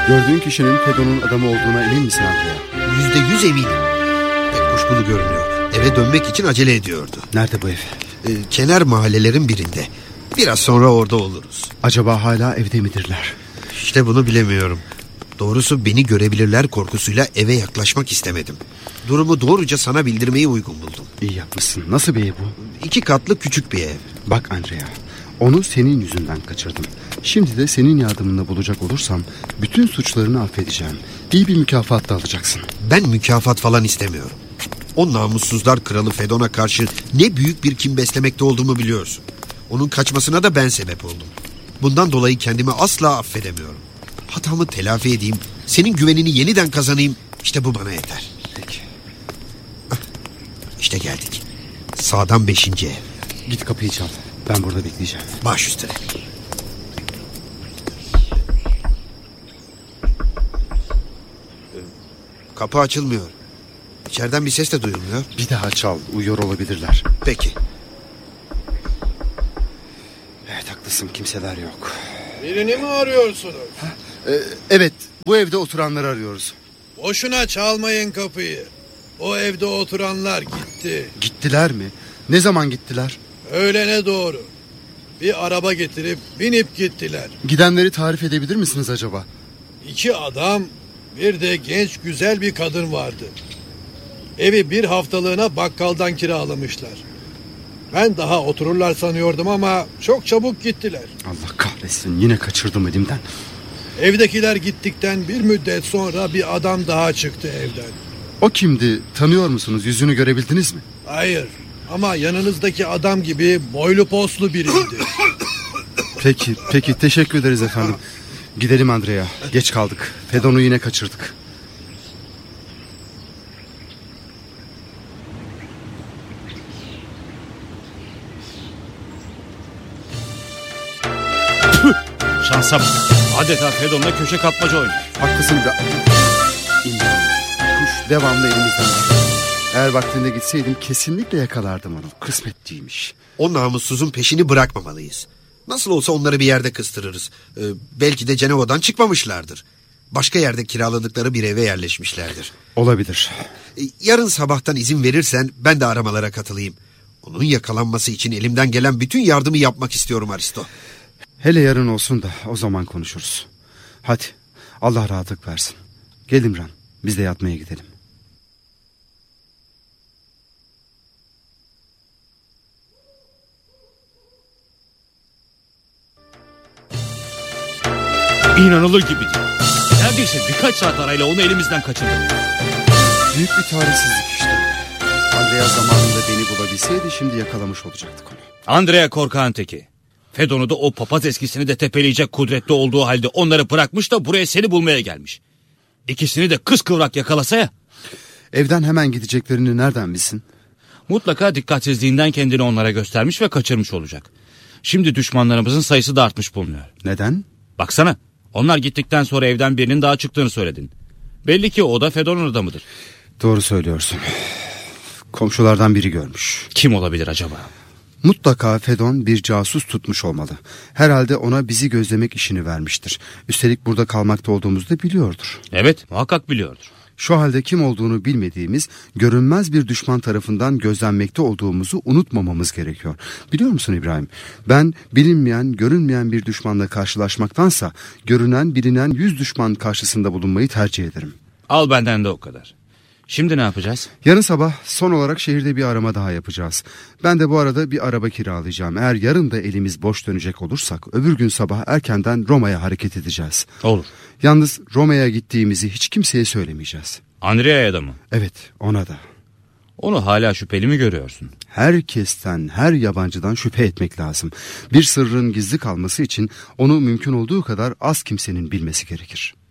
Gördüğün kişinin Fedon'un adamı olduğuna emin misin Andrea? %100 eminim. Pek kuşkulu görünüyor. Eve dönmek için acele ediyordu. Nerede bu ev? Kenar mahallelerin birinde. Biraz sonra orada oluruz. Acaba hala evde midirler? İşte bunu bilemiyorum. Doğrusu beni görebilirler korkusuyla eve yaklaşmak istemedim. Durumu doğruca sana bildirmeyi uygun buldum. İyi yapmışsın. Nasıl bir ev bu? 2 katlı küçük bir ev. Bak Andrea, onu senin yüzünden kaçırdım. Şimdi de senin yardımını bulacak olursam bütün suçlarını affedeceğim. İyi bir mükafat da alacaksın. Ben mükafat falan istemiyorum. O namussuzlar kralı Fedon'a karşı ne büyük bir kin beslemekte olduğumu biliyorsun. Onun kaçmasına da ben sebep oldum. Bundan dolayı kendimi asla affedemiyorum. Hatamı telafi edeyim, senin güvenini yeniden kazanayım. İşte bu bana yeter. Peki. İşte geldik. Sağdan 5. ev. Git kapıyı çal. Ben burada bekleyeceğim. Baş üstüne. Kapı açılmıyor. İçeriden bir ses de duyulmuyor. Bir daha çal. Uyuyor olabilirler. Peki. Evet, haklısın. Kimseler yok. Birini mi arıyorsunuz? Evet. Bu evde oturanları arıyoruz. Boşuna çalmayın kapıyı. O evde oturanlar gitti. Gittiler mi? Ne zaman gittiler? Öğlene doğru. Bir araba getirip binip gittiler. Gidenleri tarif edebilir misiniz acaba? 2 adam, bir de genç güzel bir kadın vardı. Evi 1 haftalığına bakkaldan kiralamışlar. Ben daha otururlar sanıyordum ama çok çabuk gittiler. Allah kahretsin, yine kaçırdım elimden. Evdekiler gittikten bir müddet sonra bir adam daha çıktı evden. O kimdi? Tanıyor musunuz? Yüzünü görebildiniz mi? Hayır, ama yanınızdaki adam gibi boylu poslu biriydi. Peki, teşekkür ederiz efendim. Gidelim Andrea, geç kaldık. Fedon'u yine kaçırdık. Şansa bak. Adeta Fedon'la köşe kapmaca oynuyor. Haklısın kuş devamlı elimizden gidiyor. Eğer vaktinde gitseydim kesinlikle yakalardım onu. Kısmet değilmiş. O namussuzun peşini bırakmamalıyız. Nasıl olsa onları bir yerde kıstırırız. Belki de Cenova'dan çıkmamışlardır. Başka yerde kiraladıkları bir eve yerleşmişlerdir. Olabilir. Yarın sabahtan izin verirsen ben de aramalara katılayım. Onun yakalanması için elimden gelen bütün yardımı yapmak istiyorum Aristo. Hele yarın olsun da o zaman konuşuruz. Hadi, Allah rahatlık versin. Gel İmran, biz de yatmaya gidelim. İnanılır gibi değil. Neredeyse birkaç saat arayla onu elimizden kaçırdık. Büyük bir talihsizlik işte. Andrea zamanında beni bulabilseydi şimdi yakalamış olacaktık onu. Andrea korkağın teki. Fedon'u da o papaz eskisini de tepeleyecek kudretli olduğu halde onları bırakmış da buraya seni bulmaya gelmiş. İkisini de kıskıvrak yakalasa ya. Evden hemen gideceklerini nereden bilsin? Mutlaka dikkatsizliğinden kendini onlara göstermiş ve kaçırmış olacak. Şimdi düşmanlarımızın sayısı da artmış bulunuyor. Neden? Baksana, onlar gittikten sonra evden birinin daha çıktığını söyledin. Belli ki o da Fedon'un adamıdır. Doğru söylüyorsun. Komşulardan biri görmüş. Kim olabilir acaba? Mutlaka Fedon bir casus tutmuş olmalı. Herhalde ona bizi gözlemek işini vermiştir. Üstelik burada kalmakta olduğumuzu da biliyordur. Evet, muhakkak biliyordur. Şu halde kim olduğunu bilmediğimiz, görünmez bir düşman tarafından gözlenmekte olduğumuzu unutmamamız gerekiyor. Biliyor musun İbrahim? Ben bilinmeyen, görünmeyen bir düşmanla karşılaşmaktansa görünen, bilinen 100 düşman karşısında bulunmayı tercih ederim. Al benden de o kadar. Şimdi ne yapacağız? Yarın sabah son olarak şehirde bir arama daha yapacağız. Ben de bu arada bir araba kiralayacağım. Eğer yarın da elimiz boş dönecek olursak öbür gün sabah erkenden Roma'ya hareket edeceğiz. Olur. Yalnız Roma'ya gittiğimizi hiç kimseye söylemeyeceğiz. Andrea'ya da mı? Evet, ona da. Onu hala şüpheli mi görüyorsun? Herkesten, her yabancıdan şüphe etmek lazım. Bir sırrın gizli kalması için onu mümkün olduğu kadar az kimsenin bilmesi gerekir.